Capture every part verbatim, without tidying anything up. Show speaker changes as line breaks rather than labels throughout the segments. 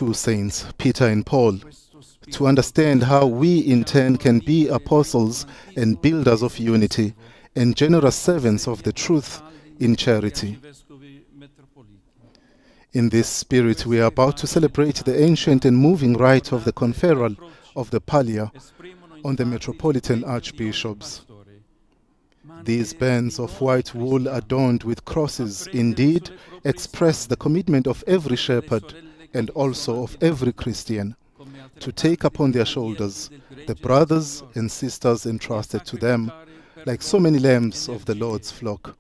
to Saints Peter and Paul to understand how we in turn can be apostles and builders of unity and generous servants of the truth in charity. In this spirit, we are about to celebrate the ancient and moving rite of the conferral of the pallia on the metropolitan archbishops. These bands of white wool adorned with crosses indeed express the commitment of every shepherd and also of every Christian to take upon their shoulders the brothers and sisters entrusted to them like so many lambs of the Lord's flock,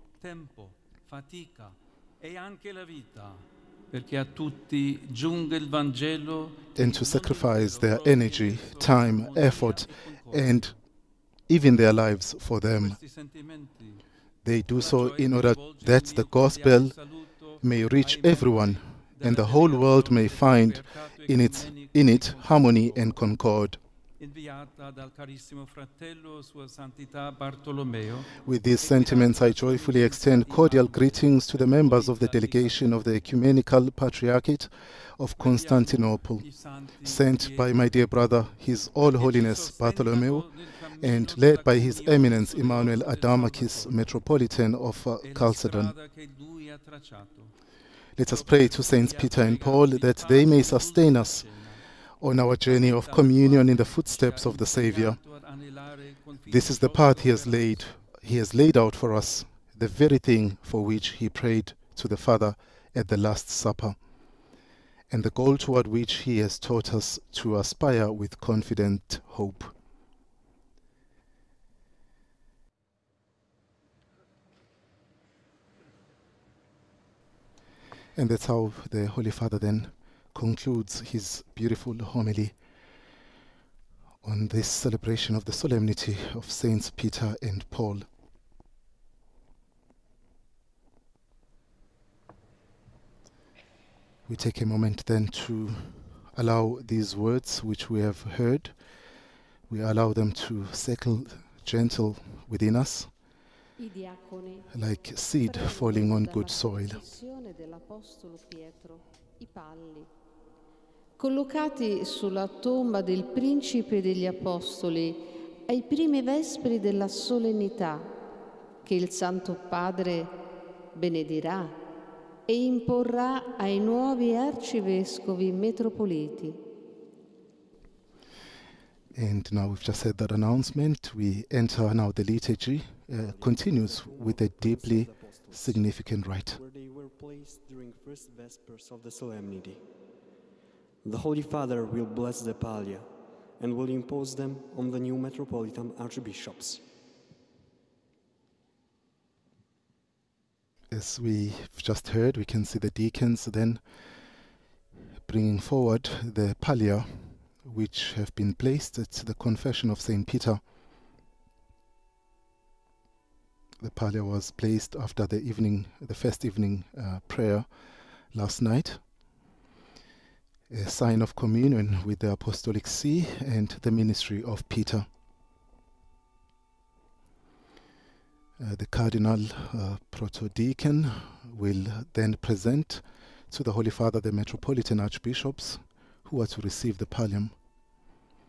and to sacrifice their energy, time, effort, and even their lives for them. They do so in order that the gospel may reach everyone and the whole world may find in it, in it harmony and concord. With these sentiments, I joyfully extend cordial greetings to the members of the delegation of the Ecumenical Patriarchate of Constantinople, sent by my dear brother, His All Holiness Bartholomew, and led by His Eminence Emmanuel Adamakis, Metropolitan of uh, Chalcedon. Let us pray to Saints Peter and Paul that they may sustain us on our journey of communion in the footsteps of the Savior. This is the path He has laid, He has laid out for us, the very thing for which He prayed to the Father at the Last Supper, and the goal toward which He has taught us to aspire with confident hope. And that's how the Holy Father then concludes his beautiful homily on this celebration of the solemnity of Saints Peter and Paul. We take a moment then to allow these words which we have heard, we allow them to settle gentle within us, like seed falling on good soil.
Collocati sulla tomba del Principe degli Apostoli ai primi vespri della solennità che il Santo Padre benedirà e imporrà ai nuovi arcivescovi metropoliti.
And now we've just heard that announcement. We enter now the liturgy, uh, continues with a deeply significant rite.
Where they were placed during first vespers of the solemnity. The Holy Father will bless the pallia and will impose them on the new metropolitan archbishops.
As we've just heard, we can see the deacons then bringing forward the pallia which have been placed at the confession of Saint Peter. The pallia was placed after the evening, the first evening uh, prayer last night, a sign of communion with the Apostolic See and the ministry of Peter. Uh, the Cardinal uh, Protodeacon will then present to the Holy Father the Metropolitan Archbishops who are to receive the pallium.